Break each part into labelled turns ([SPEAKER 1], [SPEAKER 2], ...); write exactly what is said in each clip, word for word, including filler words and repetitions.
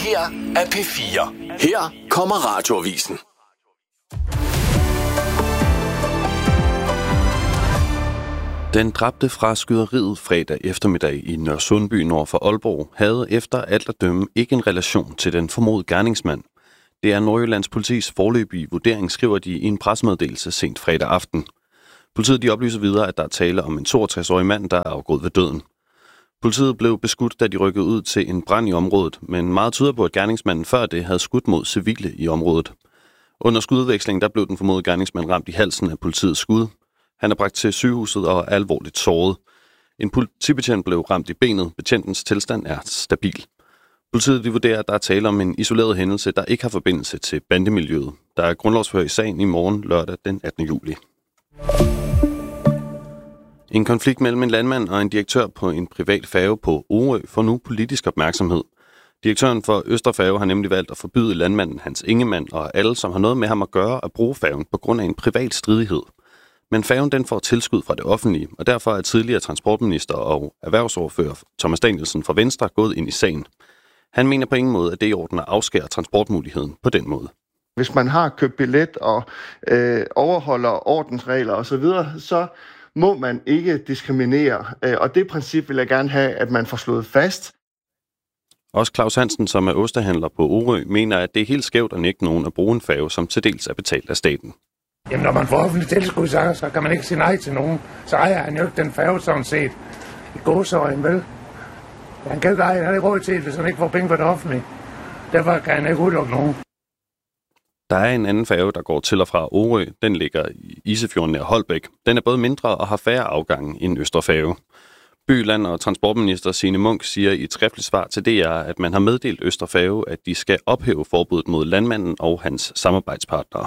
[SPEAKER 1] her er P fire. Her kommer Radioavisen.
[SPEAKER 2] Den dræbte fra skyderiet fredag eftermiddag i Nørresundby nord for Aalborg havde efter alt at dømme ikke en relation til den formodede gerningsmand. Det er Nordjyllands politis foreløbige vurdering, skriver de i en pressemeddelelse sent fredag aften. Politiet de oplyser videre, at der er tale om en toogtres-årig mand, der er afgået ved døden. Politiet blev beskudt, da de rykkede ud til en brand i området, men meget tyder på, at gerningsmanden før det havde skudt mod civile i området. Under skududvekslingen der blev den formodede gerningsmand ramt i halsen af politiets skud. Han er bragt til sygehuset og er alvorligt såret. En politibetjent blev ramt i benet. Betjentens tilstand er stabil. Politiet de vurderer, at der er tale om en isoleret hændelse, der ikke har forbindelse til bandemiljøet. Der er grundlovsforhør i sagen i morgen lørdag den attende juli. En konflikt mellem en landmand og en direktør på en privat færge på Orø får nu politisk opmærksomhed. Direktøren for Østerfærge har nemlig valgt at forbyde landmanden Hans Ingemann og alle, som har noget med ham at gøre, at bruge færgen på grund af en privat stridighed. Men færgen den får tilskud fra det offentlige, og derfor er tidligere transportminister og erhvervsordfører Thomas Danielsen fra Venstre gået ind i sagen. Han mener på ingen måde, at det er i orden at afskære transportmuligheden på den måde.
[SPEAKER 3] Hvis man har købt billet og øh, overholder ordensregler osv., så, så må man ikke diskriminere. Og det princip vil jeg gerne have, at man får slået fast.
[SPEAKER 2] Også Claus Hansen, som er ostehandler på Orø, mener, at det er helt skævt at nægte nogen at bruge en færge, som til dels er betalt af staten.
[SPEAKER 4] Jamen, når man får offentlig tilskud, så, så kan man ikke sige nej til nogen. Så ejer han jo ikke den færge, sådan set. I gåseøjen, vel? Han kan jo ikke eje, han har ikke råd til, hvis han ikke får penge fra det offentlige. Derfor kan han ikke udelukke nogen.
[SPEAKER 2] Der er en anden færge, der går til og fra Orø. Den ligger i Isefjorden nær Holbæk. Den er både mindre og har færre afgange end Østerfærge. Byland og transportminister Signe Munk siger i et skriftligt svar til D R, at man har meddelt Østerfærge, at de skal ophæve forbuddet mod landmanden og hans samarbejdspartnere.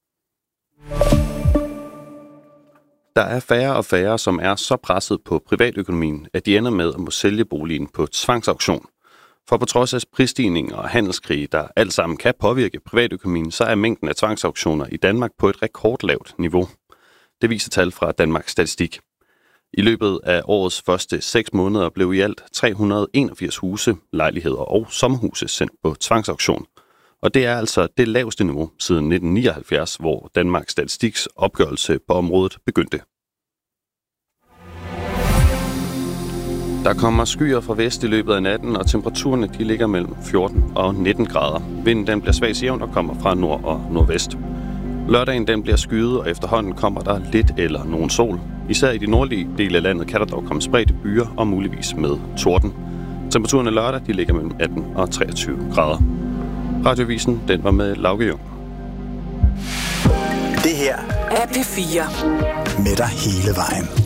[SPEAKER 2] Der er færre og færre, som er så presset på privatøkonomien, at de ender med at må sælge boligen på tvangsauktion. For på trods af prisstigninger og handelskrige, der alt sammen kan påvirke privatøkonomien, så er mængden af tvangsauktioner i Danmark på et rekordlavt niveau. Det viser tal fra Danmarks Statistik. I løbet af årets første seks måneder blev i alt tre hundrede og enogfirs huse, lejligheder og sommerhuse sendt på tvangsauktion. Og det er altså det laveste niveau siden nitten nioghalvfjerds, hvor Danmarks Statistiks opgørelse på området begyndte. Der kommer skyer fra vest i løbet af natten, og temperaturerne de ligger mellem fjorten og nitten grader. Vinden den bliver svag jævn og kommer fra nord og nordvest. Lørdagen den bliver skyet, og efterhånden kommer der lidt eller nogen sol. Især i de nordlige dele af landet kan der dog komme spredte byer og muligvis med torden. Temperaturerne lørdag de ligger mellem atten og treogtyve grader. Radioavisen den var med Lauke Jung.
[SPEAKER 1] Det her
[SPEAKER 5] er P fire.
[SPEAKER 1] Med dig hele vejen.